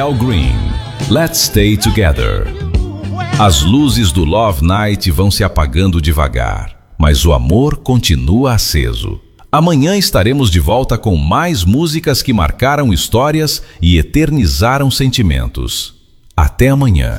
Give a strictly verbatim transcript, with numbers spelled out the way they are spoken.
Al Green, Let's Stay Together. As luzes do Love Night vão se apagando devagar, mas o amor continua aceso. Amanhã estaremos de volta com mais músicas que marcaram histórias e eternizaram sentimentos. Até amanhã.